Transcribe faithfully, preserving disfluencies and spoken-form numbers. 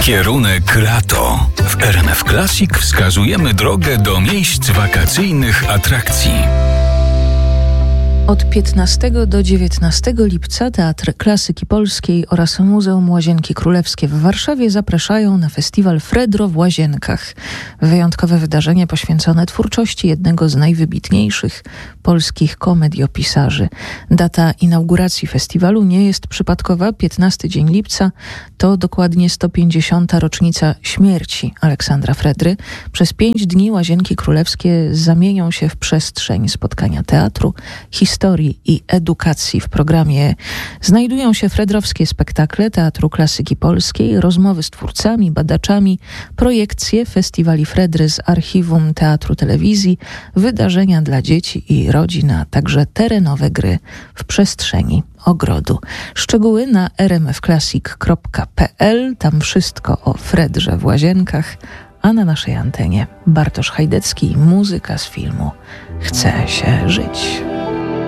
Kierunek lato. W R M F Classic wskazujemy drogę do miejsc wakacyjnych atrakcji. Od piętnastego do dziewiętnastego lipca Teatr Klasyki Polskiej oraz Muzeum Łazienki Królewskie w Warszawie zapraszają na festiwal Fredro w Łazienkach. Wyjątkowe wydarzenie poświęcone twórczości jednego z najwybitniejszych polskich komediopisarzy. Data inauguracji festiwalu nie jest przypadkowa. piętnasty dzień lipca to dokładnie sto pięćdziesiąta rocznica śmierci Aleksandra Fredry. Przez pięć dni Łazienki Królewskie zamienią się w przestrzeń spotkania teatru, historii i edukacji. W programie znajdują się fredrowskie spektakle Teatru Klasyki Polskiej, rozmowy z twórcami, badaczami, projekcje festiwali Fredry z archiwum Teatru Telewizji, wydarzenia dla dzieci i rodzin, a także terenowe gry w przestrzeni ogrodu. Szczegóły na r m f classic kropka p l. Tam wszystko o Fredrze w Łazienkach, a na naszej antenie Bartosz Hajdecki, muzyka z filmu Chce się żyć.